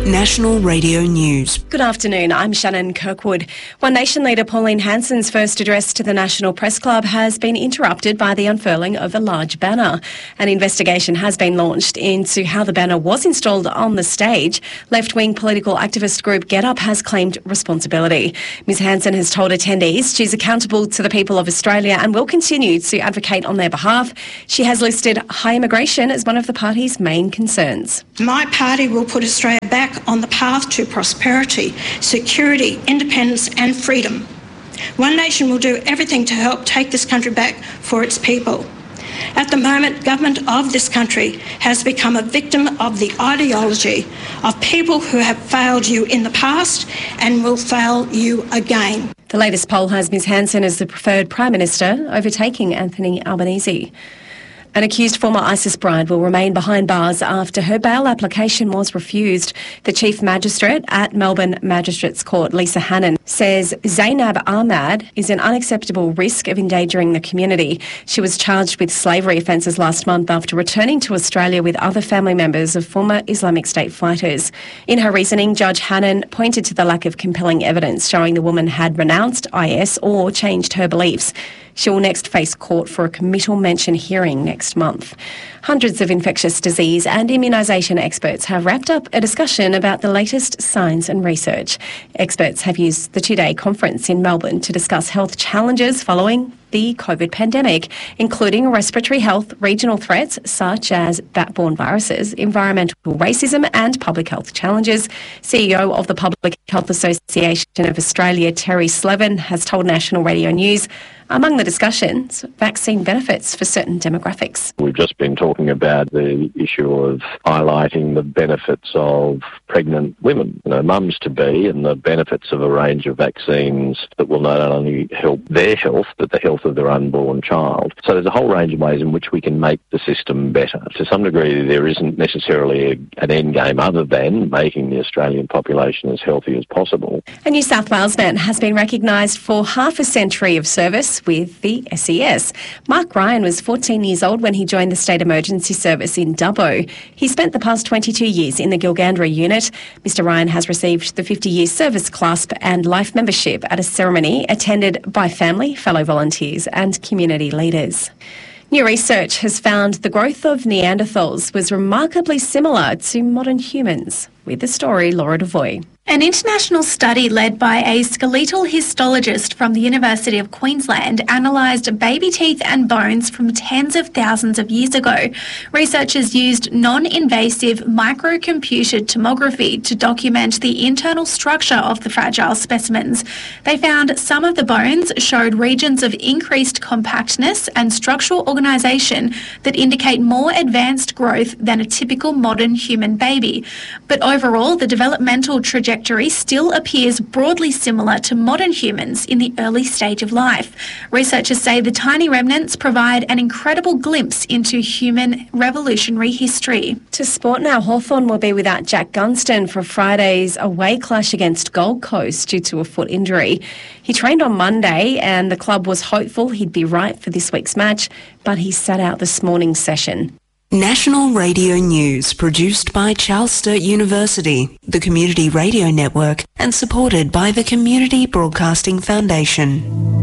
National Radio News. Good afternoon, I'm Shannon Kirkwood. One Nation leader Pauline Hanson's first address to the National Press Club has been interrupted by the unfurling of a large banner. An investigation has been launched into how the banner was installed on the stage. Left-wing political activist group Get Up has claimed responsibility. Ms Hanson has told attendees she's accountable to the people of Australia and will continue to advocate on their behalf. She has listed high immigration as one of the party's main concerns. My party will put Australia back on the path to prosperity, security, independence and freedom. One Nation will do everything to help take this country back for its people. At the moment, government of this country has become a victim of the ideology of people who have failed you in the past and will fail you again. The latest poll has Ms Hanson as the preferred Prime Minister, overtaking Anthony Albanese. An accused former ISIS bride will remain behind bars after her bail application was refused. The Chief Magistrate at Melbourne Magistrates Court, Lisa Hannon, says Zainab Ahmad is an unacceptable risk of endangering the community. She was charged with slavery offences last month after returning to Australia with other family members of former Islamic State fighters. In her reasoning, Judge Hannon pointed to the lack of compelling evidence showing the woman had renounced IS or changed her beliefs. She will next face court for a committal mention hearing next month. Hundreds of infectious disease and immunisation experts have wrapped up a discussion about the latest science and research. Experts have used the two-day conference in Melbourne to discuss health challenges following the COVID pandemic, including respiratory health, regional threats such as bat-borne viruses, environmental racism and public health challenges. CEO of the Public Health Association of Australia, Terry Slevin, has told National Radio News among the discussions, vaccine benefits for certain demographics. We've just been talking about the issue of highlighting the benefits of pregnant women, mums-to-be, and the benefits of a range of vaccines that will not only help their health, but the health of their unborn child. So there's a whole range of ways in which we can make the system better. To some degree, there isn't necessarily an end game other than making the Australian population as healthy as possible. A New South Wales man has been recognised for half a century of service with the SES. Mark Ryan was 14 years old when he joined the State Emergency Service in Dubbo. He spent the past 22 years in the Gilgandra unit. Mr Ryan has received the 50-year service clasp and life membership at a ceremony attended by family, fellow volunteers and community leaders. New research has found the growth of Neanderthals was remarkably similar to modern humans. With the story, Laura Devoy. An international study led by a skeletal histologist from the University of Queensland analysed baby teeth and bones from tens of thousands of years ago. Researchers used non-invasive microcomputed tomography to document the internal structure of the fragile specimens. They found some of the bones showed regions of increased compactness and structural organisation that indicate more advanced growth than a typical modern human baby. But overall, the developmental trajectory still appears broadly similar to modern humans in the early stage of life. Researchers say the tiny remnants provide an incredible glimpse into human revolutionary history. To sport now, Hawthorn will be without Jack Gunston for Friday's away clash against Gold Coast due to a foot injury. He trained on Monday and the club was hopeful he'd be right for this week's match, but he sat out this morning's session. National Radio News, produced by Charles Sturt University, the Community Radio Network, and supported by the Community Broadcasting Foundation.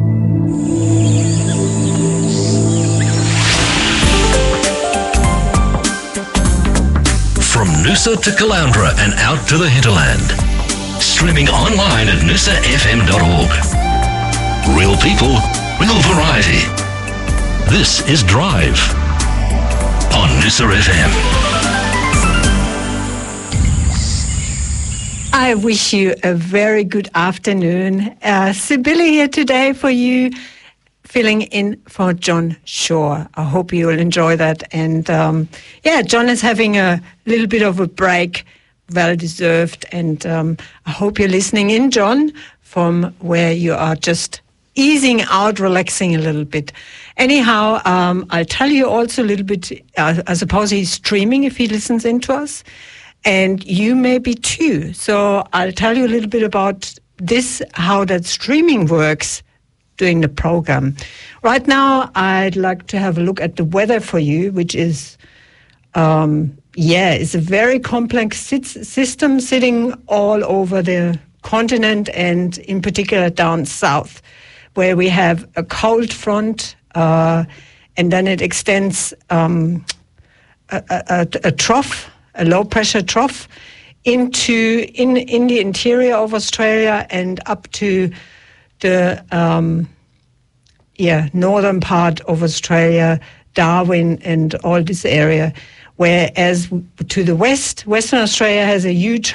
From Noosa to Caloundra and out to the hinterland. Streaming online at noosafm.org. Real people, real variety. This is Drive on Noosa FM. I wish you a very good afternoon. Sibylle here today for you, filling in for John Shaw. I hope you'll enjoy that. And John is having a little bit of a break, well deserved. And I hope you're listening in, John, from where you are just easing out, relaxing a little bit. Anyhow, I'll tell you also a little bit, I suppose he's streaming if he listens in to us, and you may be too. So I'll tell you a little bit about this, how that streaming works during the program. Right now, I'd like to have a look at the weather for you, which is it's a very complex system sitting all over the continent and in particular down south, where we have a cold front and then it extends a trough, a low-pressure trough, in the interior of Australia and up to the northern part of Australia, Darwin and all this area. Whereas to the Western Australia has a huge